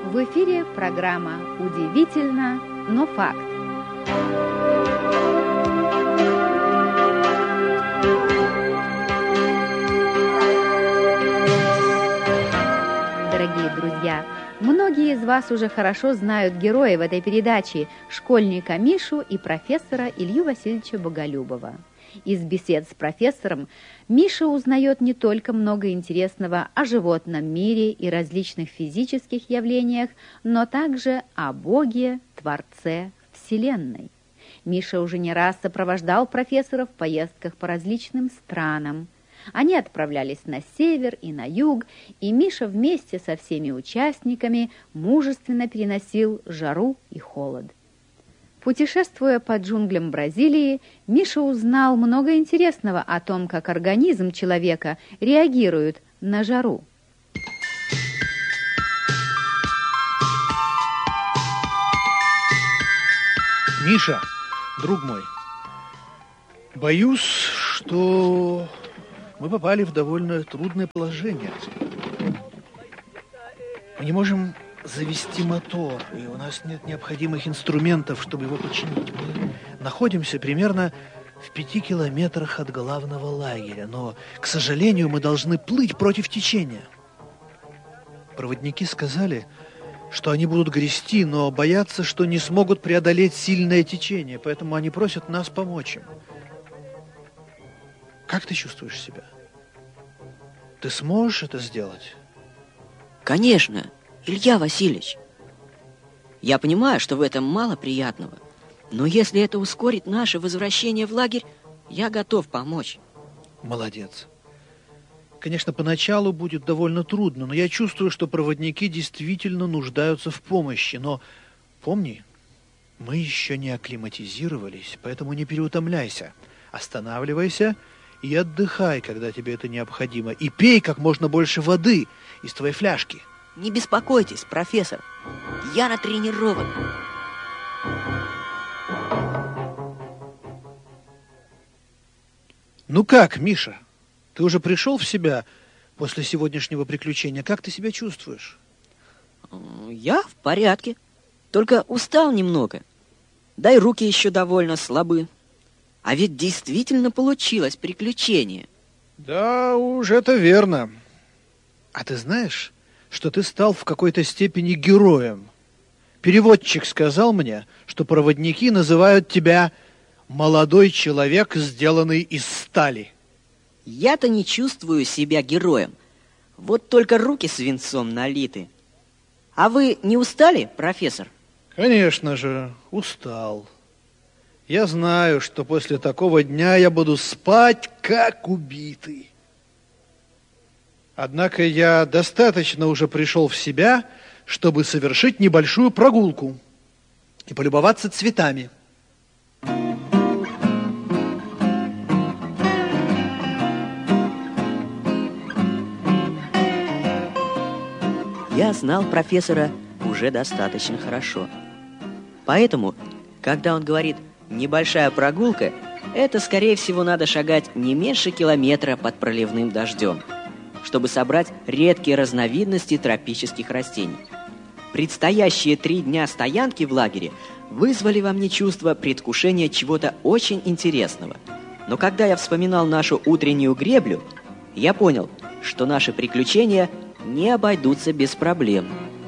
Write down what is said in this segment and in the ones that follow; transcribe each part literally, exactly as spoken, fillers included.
В эфире программа «Удивительно, но факт». Дорогие друзья, многие из вас уже хорошо знают героев этой передачи, школьника Мишу и профессора Илью Васильевича Боголюбова. Из бесед с профессором Миша узнает не только много интересного о животном мире и различных физических явлениях, но также о Боге, Творце Вселенной. Миша уже не раз сопровождал профессора в поездках по различным странам. Они отправлялись на север и на юг, и Миша вместе со всеми участниками мужественно переносил жару и холод. Путешествуя по джунглям Бразилии, Миша узнал много интересного о том, как организм человека реагирует на жару. Миша, друг мой, боюсь, что мы попали в довольно трудное положение. Мы не можем завести мотор, и у нас нет необходимых инструментов, чтобы его починить. Мы находимся примерно в пяти километрах от главного лагеря, но, к сожалению, мы должны плыть против течения. Проводники сказали, что они будут грести, но боятся, что не смогут преодолеть сильное течение, поэтому они просят нас помочь им. Как ты чувствуешь себя? Ты сможешь это сделать? Конечно, Илья Васильевич. Я понимаю, что в этом мало приятного, но если это ускорит наше возвращение в лагерь, я готов помочь. Молодец. Конечно, поначалу будет довольно трудно, но я чувствую, что проводники действительно нуждаются в помощи. Но помни, мы еще не акклиматизировались, поэтому не переутомляйся. Останавливайся и отдыхай, когда тебе это необходимо. И пей как можно больше воды из твоей фляжки. Не беспокойтесь, профессор. Я натренирован. Ну как, Миша? Ты уже пришел в себя после сегодняшнего приключения? Как ты себя чувствуешь? Я в порядке. Только устал немного. Да и руки еще довольно слабы. А ведь действительно получилось приключение. Да уж, это верно. А ты знаешь, что ты стал в какой-то степени героем? Переводчик сказал мне, что проводники называют тебя «молодой человек, сделанный из стали». Я-то не чувствую себя героем. Вот только руки свинцом налиты. А вы не устали, профессор? Конечно же, устал. Я знаю, что после такого дня я буду спать, как убитый. Однако я достаточно уже пришел в себя, чтобы совершить небольшую прогулку и полюбоваться цветами. Я знал профессора уже достаточно хорошо. Поэтому, когда он говорит «небольшая прогулка», это, скорее всего, надо шагать не меньше километра под проливным дождем, чтобы собрать редкие разновидности тропических растений. Предстоящие три дня стоянки в лагере вызвали во мне чувство предвкушения чего-то очень интересного. Но когда я вспоминал нашу утреннюю греблю, я понял, что наши приключения не обойдутся без проблем.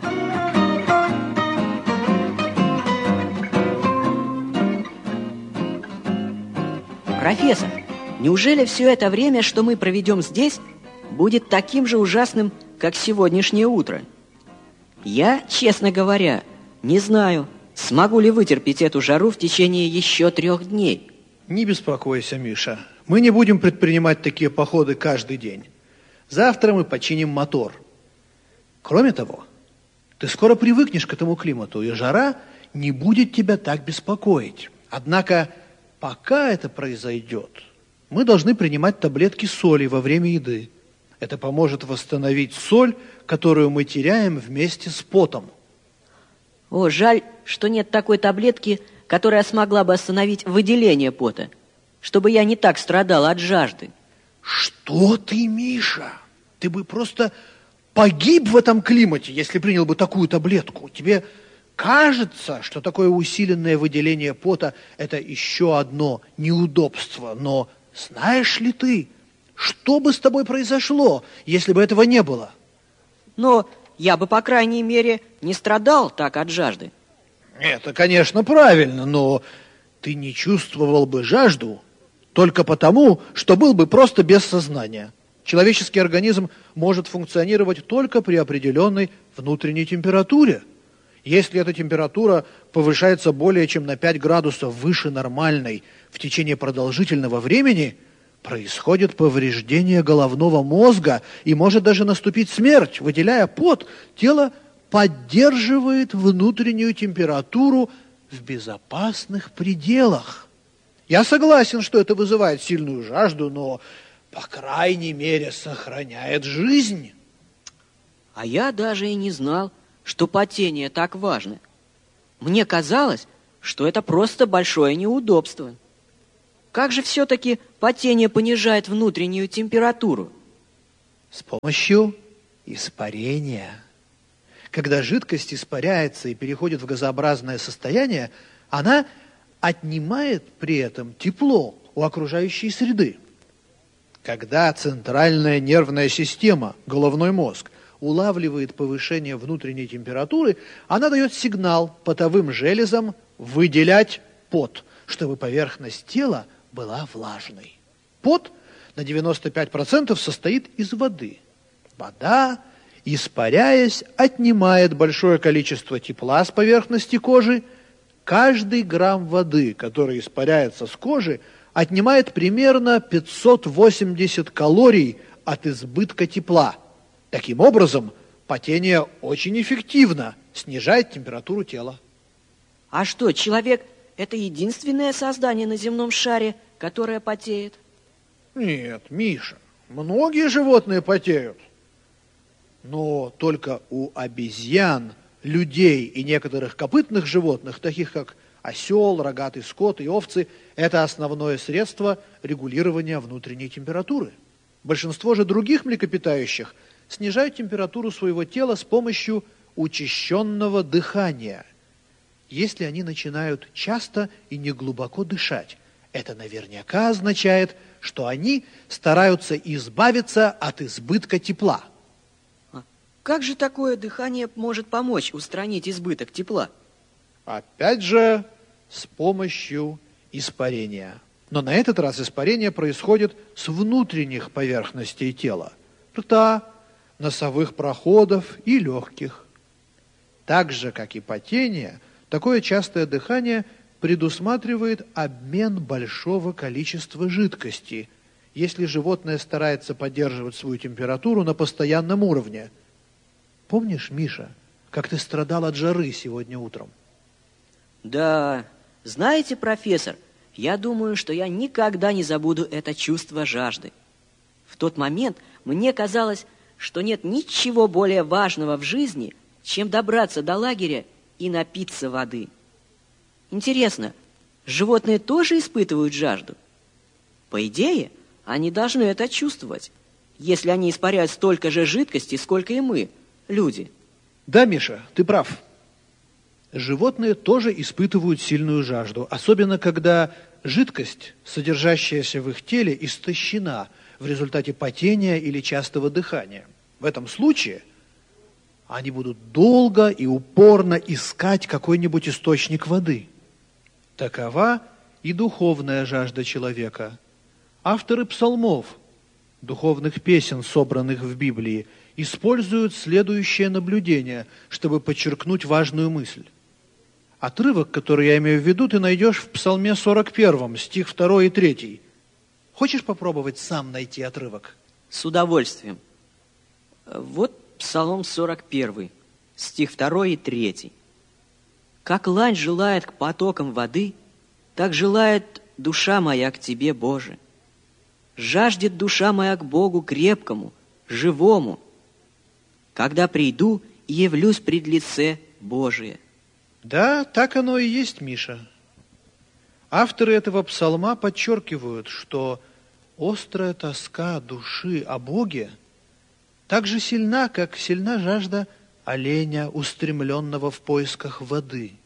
Профессор, неужели все это время, что мы проведем здесь, будет таким же ужасным, как сегодняшнее утро? Я, честно говоря, не знаю, смогу ли вытерпеть эту жару в течение еще трех дней. Не беспокойся, Миша. Мы не будем предпринимать такие походы каждый день. Завтра мы починим мотор. Кроме того, ты скоро привыкнешь к этому климату, и жара не будет тебя так беспокоить. Однако, пока это произойдет, мы должны принимать таблетки соли во время еды. Это поможет восстановить соль, которую мы теряем вместе с потом. О, жаль, что нет такой таблетки, которая смогла бы остановить выделение пота, чтобы я не так страдал от жажды. Что ты, Миша? Ты бы просто погиб в этом климате, если принял бы такую таблетку. Тебе кажется, что такое усиленное выделение пота – это еще одно неудобство. Но знаешь ли ты, что бы с тобой произошло, если бы этого не было? Но я бы, по крайней мере, не страдал так от жажды. Это, конечно, правильно, но ты не чувствовал бы жажду только потому, что был бы просто без сознания. Человеческий организм может функционировать только при определенной внутренней температуре. Если эта температура повышается более чем на пять градусов выше нормальной в течение продолжительного времени, происходит повреждение головного мозга и может даже наступить смерть. Выделяя пот, тело поддерживает внутреннюю температуру в безопасных пределах. Я согласен, что это вызывает сильную жажду, но, по крайней мере, сохраняет жизнь. А я даже и не знал, что потение так важно. Мне казалось, что это просто большое неудобство. Как же все-таки потение понижает внутреннюю температуру? С помощью испарения. Когда жидкость испаряется и переходит в газообразное состояние, она отнимает при этом тепло у окружающей среды. Когда центральная нервная система, головной мозг, улавливает повышение внутренней температуры, она дает сигнал потовым железам выделять пот, чтобы поверхность тела была влажной. Пот на девяносто пять процентов состоит из воды. Вода, испаряясь, отнимает большое количество тепла с поверхности кожи. Каждый грамм воды, который испаряется с кожи, отнимает примерно пятьсот восемьдесят калорий от избытка тепла. Таким образом, потение очень эффективно снижает температуру тела. А что, человек – это единственное создание на земном шаре, которое потеет? Нет, Миша, многие животные потеют. Но только у обезьян, людей и некоторых копытных животных, таких как осел, рогатый скот и овцы, это основное средство регулирования внутренней температуры. Большинство же других млекопитающих снижают температуру своего тела с помощью учащенного дыхания. Если они начинают часто и неглубоко дышать, это наверняка означает, что они стараются избавиться от избытка тепла. Как же такое дыхание может помочь устранить избыток тепла? Опять же, с помощью испарения. Но на этот раз испарение происходит с внутренних поверхностей тела. Рта, носовых проходов и легких. Так же, как и потение, такое частое дыхание предусматривает обмен большого количества жидкости, если животное старается поддерживать свою температуру на постоянном уровне. Помнишь, Миша, как ты страдал от жары сегодня утром? Да, знаете, профессор, я думаю, что я никогда не забуду это чувство жажды. В тот момент мне казалось, что нет ничего более важного в жизни, чем добраться до лагеря и напиться воды. Интересно, животные тоже испытывают жажду? По идее, они должны это чувствовать, если они испаряют столько же жидкости, сколько и мы, люди. Да, Миша, ты прав. Животные тоже испытывают сильную жажду, особенно когда жидкость, содержащаяся в их теле, истощена в результате потения или частого дыхания. В этом случае они будут долго и упорно искать какой-нибудь источник воды. Такова и духовная жажда человека. Авторы псалмов, духовных песен, собранных в Библии, используют следующее наблюдение, чтобы подчеркнуть важную мысль. Отрывок, который я имею в виду, ты найдешь в Псалме сорок первом, стих второй и третий. Хочешь попробовать сам найти отрывок? С удовольствием. Вот Псалом сорок первый, стих второй и третий. «Как лань желает к потокам воды, так желает душа моя к Тебе, Боже. Жаждет душа моя к Богу крепкому, живому, когда приду и явлюсь пред лице Божие». Да, так оно и есть, Миша. Авторы этого псалма подчеркивают, что острая тоска души о Боге так же сильна, как сильна жажда оленя, устремленного в поисках воды.